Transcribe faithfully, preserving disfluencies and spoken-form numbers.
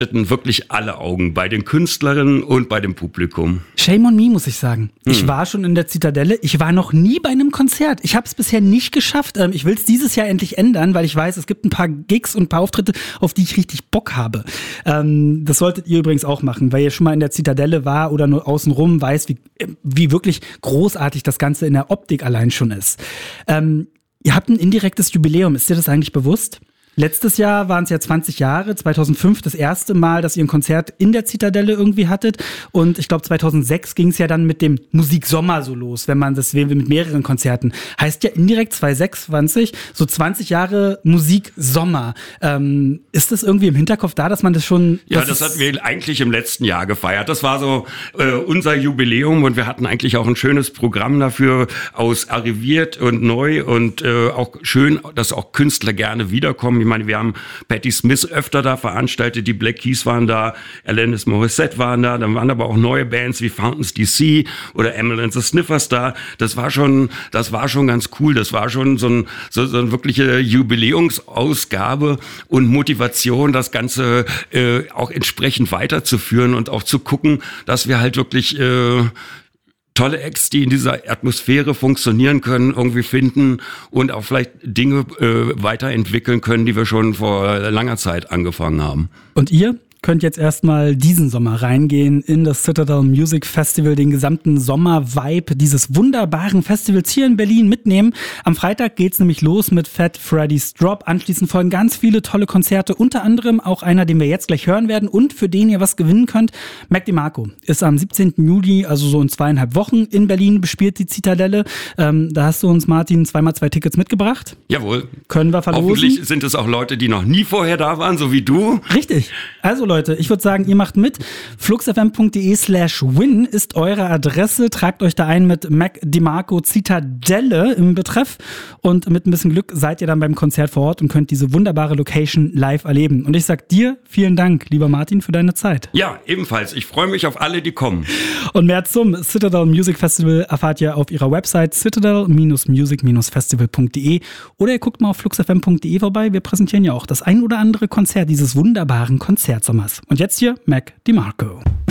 wirklich alle Augen bei den Künstlerinnen und bei dem Publikum. Shame on me, muss ich sagen. Hm. Ich war schon in der Zitadelle. Ich war noch nie bei einem Konzert. Ich habe es bisher nicht geschafft. Ähm, ich will es dieses Jahr endlich ändern, weil ich weiß, es gibt ein paar Gigs und ein paar Auftritte, auf die ich richtig Bock habe. Ähm, das solltet ihr übrigens auch machen, weil ihr schon mal in der Zitadelle war oder nur außenrum weiß, wie, wie wirklich großartig das Ganze in der Optik allein schon ist. Ähm, ihr habt ein indirektes Jubiläum. Ist dir das eigentlich bewusst? Letztes Jahr waren es ja zwanzig Jahre, zweitausendfünf das erste Mal, dass ihr ein Konzert in der Zitadelle irgendwie hattet. Und ich glaube, zweitausendsechs ging es ja dann mit dem Musiksommer so los, wenn man das will, mit mehreren Konzerten. Heißt ja indirekt zweitausendsechsundzwanzig, so zwanzig Jahre Musiksommer. Ähm, ist das irgendwie im Hinterkopf da, dass man das schon... Ja, das hatten wir eigentlich im letzten Jahr gefeiert. Das war so äh, unser Jubiläum und wir hatten eigentlich auch ein schönes Programm dafür aus arriviert und neu und äh, auch schön, dass auch Künstler gerne wiederkommen. Ich meine, wir haben Patti Smith öfter da veranstaltet, die Black Keys waren da, Alanis Morissette waren da, dann waren aber auch neue Bands wie Fountains D C oder Emily and the Sniffers da. Das war schon, das war schon ganz cool. Das war schon so, ein, so, so eine wirkliche Jubiläumsausgabe und Motivation, das Ganze äh, auch entsprechend weiterzuführen und auch zu gucken, dass wir halt wirklich äh, tolle Acts, die in dieser Atmosphäre funktionieren können, irgendwie finden und auch vielleicht Dinge äh, weiterentwickeln können, die wir schon vor langer Zeit angefangen haben. Und ihr könnt jetzt erstmal diesen Sommer reingehen in das Citadel Music Festival, den gesamten Sommer-Vibe dieses wunderbaren Festivals hier in Berlin mitnehmen. Am Freitag geht's nämlich los mit Fat Freddy's Drop. Anschließend folgen ganz viele tolle Konzerte, unter anderem auch einer, den wir jetzt gleich hören werden und für den ihr was gewinnen könnt. Mac DeMarco ist am siebzehnten Juli, also so in zweieinhalb Wochen in Berlin, bespielt die Zitadelle. Ähm, da hast du uns, Martin, zweimal zwei Tickets mitgebracht. Jawohl. Können wir verlosen. Hoffentlich sind es auch Leute, die noch nie vorher da waren, so wie du. Richtig. Also Leute, ich würde sagen, ihr macht mit. fluxfm.de slash win ist eure Adresse. Tragt euch da ein mit Mac DeMarco Zitadelle im Betreff und mit ein bisschen Glück seid ihr dann beim Konzert vor Ort und könnt diese wunderbare Location live erleben. Und ich sag dir vielen Dank, lieber Martin, für deine Zeit. Ja, ebenfalls. Ich freue mich auf alle, die kommen. Und mehr zum Citadel Music Festival erfahrt ihr auf ihrer Website citadel music festival punkt de oder ihr guckt mal auf fluxfm punkt de vorbei. Wir präsentieren ja auch das ein oder andere Konzert dieses wunderbaren Konzertsommers. Und jetzt hier Mac DeMarco.